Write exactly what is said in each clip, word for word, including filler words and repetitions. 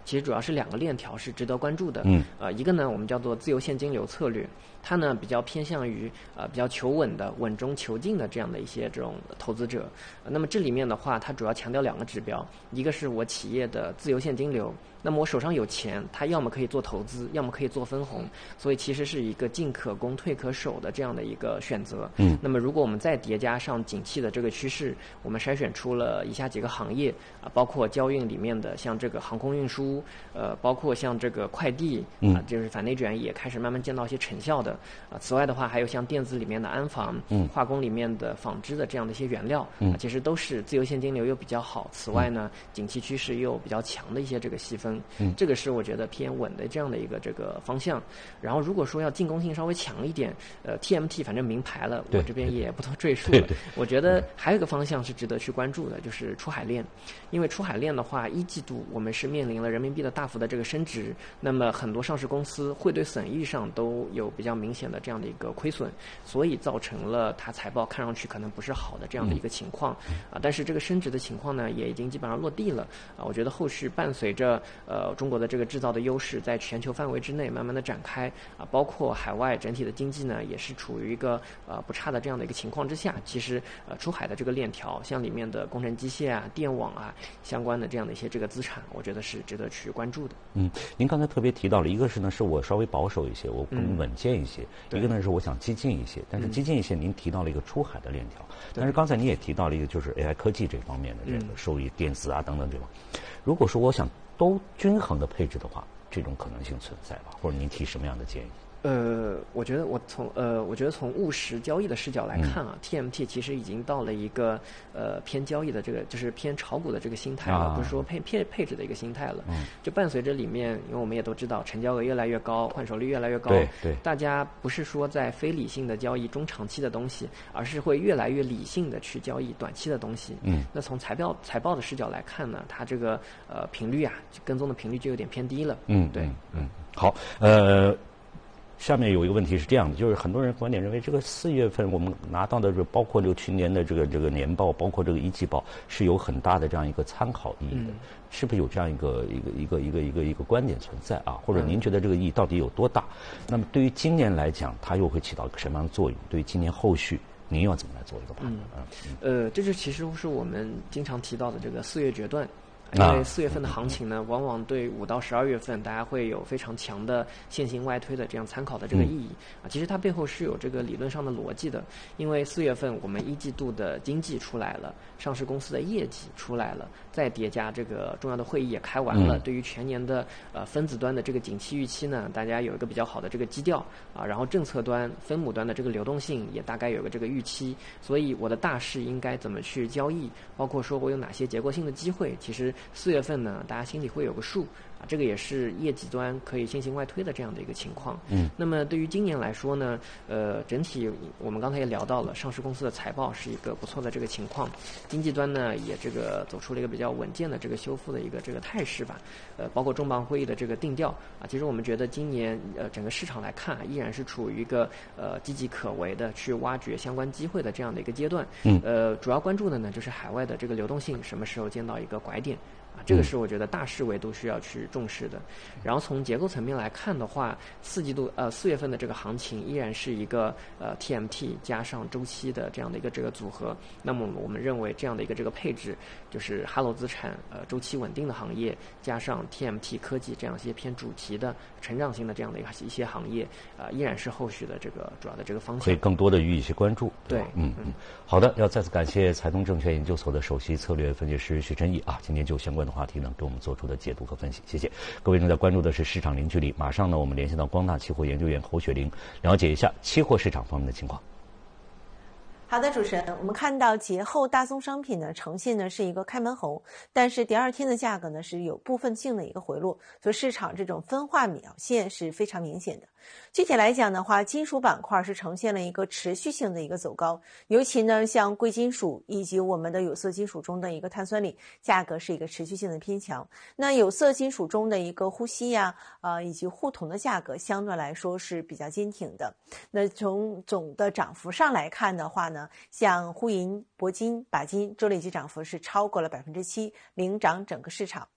其实主要是两个链条是值得关注的。 嗯， 呃，一个呢我们叫做自由现金流策略，它呢比较偏向于呃比较求稳的、稳中求进的这样的一些这种投资者。呃、那么这里面的话，它主要强调两个指标，一个是我企业的自由现金流。那么我手上有钱，它要么可以做投资，要么可以做分红，所以其实是一个进可攻退可守的这样的一个选择。 嗯， 那么如果我们再叠加上景气的这个趋势，我们筛选出了以下几个行业啊，包括交运里面的像这个航空运输，呃，包括像这个快递啊，就是反内卷也开始慢慢见到一些成效的啊。此外的话，还有像电子里面的安防，嗯，化工里面的纺织的这样的一些原料，嗯，啊、其实都是自由现金流又比较好。此外呢，景气趋势又比较强的一些这个细分。嗯，这个是我觉得偏稳的这样的一个这个方向。然后如果说要进攻性稍微强一点，呃 ，T M T 反正明牌了，我这边也不多赘述了。我觉得还有一个方向是值得去关注的，就是出海链。因为出海链的话，一季度我们是面临了人民币的大幅的这个升值，那么很多上市公司汇兑损益上都有比较明显的这样的一个亏损，所以造成了它财报看上去可能不是好的这样的一个情况啊。但是这个升值的情况呢，也已经基本上落地了啊。我觉得后续伴随着呃，中国的这个制造的优势在全球范围之内慢慢的展开啊，包括海外整体的经济呢，也是处于一个呃不差的这样的一个情况之下。其实呃，出海的这个链条，像里面的工程机械啊、电网啊相关的这样的一些这个资产，我觉得是值得去关注的。 嗯，您刚才特别提到了，一个是呢是我稍微保守一些，我更稳健一些； 嗯、 一个呢是我想激进一些。但是激进一些，您提到了一个出海的链条，但是刚才你也提到了一个就是 A I 科技这方面的这个受益、电子啊等等这种。如果说我想都均衡的配置的话，这种可能性存在吧？或者您提什么样的建议？ 呃，我觉得我从呃，我觉得从务实交易的视角来看啊、嗯、，T M T 其实已经到了一个呃偏交易的这个，就是偏炒股的这个心态了，啊、不是说配配配置的一个心态了。嗯，就伴随着里面，因为我们也都知道，成交额越来越高，换手率越来越高， 对对， 大家不是说在非理性的交易中长期的东西，而是会越来越理性的去交易短期的东西。 嗯， 那从财报财报的视角来看呢，它这个呃频率啊，跟踪的频率就有点偏低了。 嗯， 对， 嗯，好，呃。下面有一个问题是这样的，就是很多人观点认为，这个四月份我们拿到的，包括这个去年的这个这个年报，包括这个一季报，是有很大的这样一个参考意义的，嗯、是不是有这样一个一个一个一个一个一个观点存在啊？或者您觉得这个意义到底有多大？嗯、那么对于今年来讲，它又会起到一个什么样的作用？对于今年后续，您要怎么来做一个判断？ 嗯，嗯呃，这就其实是我们经常提到的这个四月决断。因为四月份的行情呢，往往对五到十二月份大家会有非常强的线性外推的这样参考的这个意义啊。其实它背后是有这个理论上的逻辑的。因为四月份我们一季度的经济出来了，上市公司的业绩出来了，再叠加这个重要的会议也开完了，对于全年的呃分子端的这个景气预期呢，大家有一个比较好的这个基调啊。然后政策端、分母端的这个流动性也大概有个这个预期，所以我的大势应该怎么去交易，包括说我有哪些结构性的机会，其实四月份呢，大家心里会有个数啊，这个也是业绩端可以线性外推的这样的一个情况。嗯，那么对于今年来说呢，呃，整体我们刚才也聊到了，上市公司的财报是一个不错的这个情况，经济端呢也这个走出了一个比较稳健的这个修复的一个这个态势吧。呃，包括中邦会议的这个定调啊，其实我们觉得今年呃整个市场来看、啊，依然是处于一个呃积极可为的去挖掘相关机会的这样的一个阶段。嗯，呃，主要关注的呢就是海外的这个流动性什么时候见到一个拐点。啊，这个是我觉得大势维度需要去重视的。然后从结构层面来看的话，四季度呃四月份的这个行情依然是一个呃 T M T 加上周期的这样的一个这个组合。那么我们认为这样的一个这个配置，就是哈罗资产呃周期稳定的行业，加上 T M T 科技这样一些偏主题的成长性的这样的一个一些行业，呃依然是后续的这个主要的这个方向。 可以更多的予以一些关注。 对， 嗯嗯。好的，要再次感谢财通证券研究所的首席策略分析师许晨毅啊，今天就相关的话题呢给我们做出的解读和分析，谢谢。各位正在关注的是市场零距离，马上呢我们连线到光大期货研究员侯雪玲，了解一下期货市场方面的情况。 好的，主持人，我们看到节后大宗商品呢呈现的是一个开门红，但是第二天的价格呢是有部分性的一个回落，所以市场这种分化表现是非常明显的。具体来讲的话，金属板块是呈现了一个持续性的一个走高，尤其呢像贵金属以及我们的有色金属中的一个碳酸锂价格是一个持续性的偏强。那有色金属中的一个呼锡呀、啊，呃以及沪铜的价格相对来说是比较坚挺的。那从总的涨幅上来看的话呢，像沪银、铂金、钯金周累计涨幅是超过了百分之七，领涨整个市场。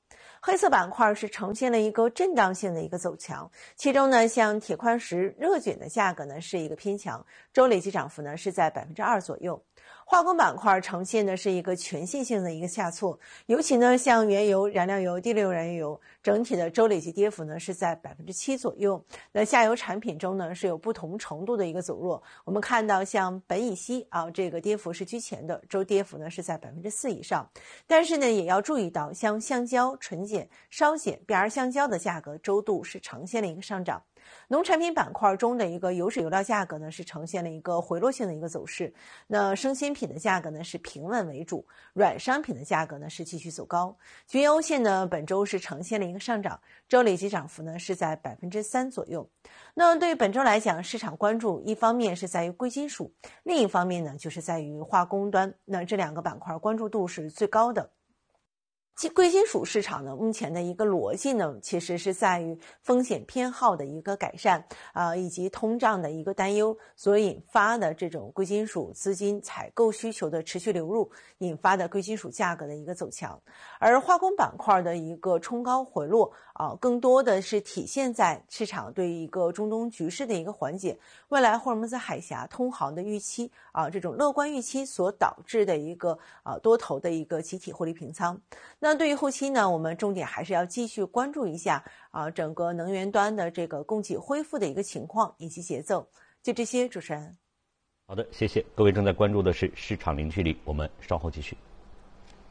黑色板块是呈现了一个震荡性的一个走强，其中呢，像铁矿石、热卷的价格呢是一个偏强，周累计涨幅呢是在百分之二左右。化工板块呈现的是一个全线性的一个下挫，尤其呢像原油、燃料油、第六燃油，整体的周累计跌幅呢是在百分之七左右。那下游产品中呢是有不同程度的一个走弱，我们看到像苯乙烯啊，这个跌幅是居前的，周跌幅呢是在百分之四以上。但是呢，也要注意到像橡胶、纯碱、烧碱、B R 橡胶的价格周度是呈现了一个上涨。农产品板块中的一个油水油料价格呢是呈现了一个回落性的一个走势，那生鲜品的价格呢是平稳为主，软商品的价格呢是继续走高。均油线呢本周是呈现了一个上涨，周累计涨幅呢是在百分之三左右。那对于本周来讲，市场关注一方面是在于贵金属，另一方面呢就是在于化工端，那这两个板块关注度是最高的。其贵金属市场呢，目前的一个逻辑呢，其实是在于风险偏好的一个改善啊、呃，以及通胀的一个担忧所引发的这种贵金属资金采购需求的持续流入，引发的贵金属价格的一个走强。而化工板块的一个冲高回落啊、呃，更多的是体现在市场对一个中东局势的一个缓解，未来霍尔木兹海峡通航的预期啊、呃，这种乐观预期所导致的一个啊、呃、多头的一个集体获利平仓。那对于后期呢，我们重点还是要继续关注一下啊，整个能源端的这个供给恢复的一个情况以及节奏。就这些，主持人。 好的，谢谢各位。正在关注的是市场零距离，我们稍后继续。